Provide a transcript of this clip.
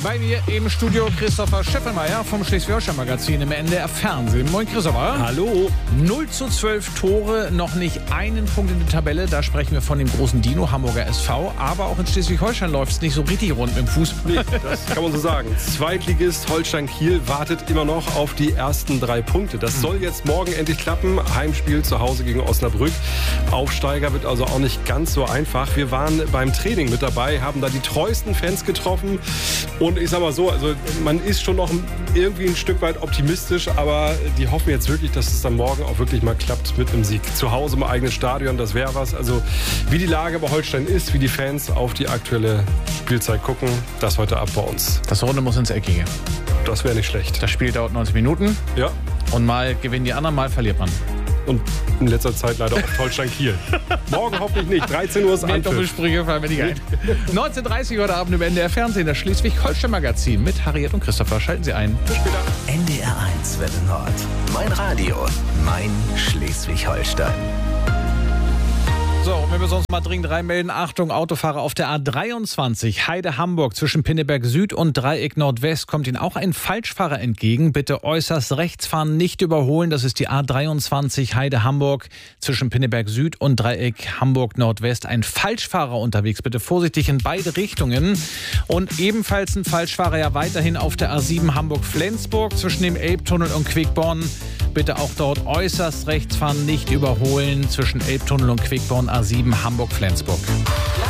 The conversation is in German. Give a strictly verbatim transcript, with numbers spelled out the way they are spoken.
Bei mir im Studio Christopher Scheffelmeier vom Schleswig-Holstein-Magazin im N D R Fernsehen. Moin Christopher. Hallo. null zu zwölf Tore, noch nicht einen Punkt in der Tabelle. Da sprechen wir von dem großen Dino, Hamburger S V. Aber auch in Schleswig-Holstein läuft es nicht so richtig rund mit dem Fußball. Nee, das kann man so sagen. Zweitligist Holstein Kiel wartet immer noch auf die ersten drei Punkte. Das soll jetzt morgen endlich klappen. Heimspiel zu Hause gegen Osnabrück. Aufsteiger wird also auch nicht ganz so einfach. Wir waren beim Training mit dabei, haben da die treuesten Fans getroffen. Und ich sag mal so, also man ist schon noch irgendwie ein Stück weit optimistisch, aber die hoffen jetzt wirklich, dass es dann morgen auch wirklich mal klappt mit einem Sieg. Zu Hause im eigenen Stadion, das wäre was. Also wie die Lage bei Holstein ist, wie die Fans auf die aktuelle Spielzeit gucken, das heute ab bei uns. Das Runde muss ins Eckige. Das wäre nicht schlecht. Das Spiel dauert neunzig Minuten. Ja. Und mal gewinnen die anderen, mal verliert man. Und in letzter Zeit leider auch Holstein Kiel. Morgen hoffentlich nicht. dreizehn Uhr ist Mehr Anpfiff. Doppelsprüche fallen mir nicht ein. neunzehn Uhr dreißig heute Abend im N D R Fernsehen, das Schleswig-Holstein-Magazin mit Harriet und Christopher. Schalten Sie ein. Bis später. N D R eins Welle Nord. Mein Radio. Mein Schleswig-Holstein. So, und wenn wir sonst mal dringend reinmelden, Achtung, Autofahrer auf der A dreiundzwanzig, Heide-Hamburg zwischen Pinneberg Süd und Dreieck Nordwest kommt Ihnen auch ein Falschfahrer entgegen. Bitte äußerst rechts fahren, nicht überholen. Das ist die A dreiundzwanzig Heide-Hamburg zwischen Pinneberg Süd und Dreieck Hamburg Nordwest. Ein Falschfahrer unterwegs, bitte vorsichtig in beide Richtungen. Und ebenfalls ein Falschfahrer ja weiterhin auf der A sieben Hamburg-Flensburg zwischen dem Elbtunnel und Quickborn. Bitte auch dort äußerst rechts fahren, nicht überholen zwischen Elbtunnel und Quickborn A sieben Hamburg-Flensburg.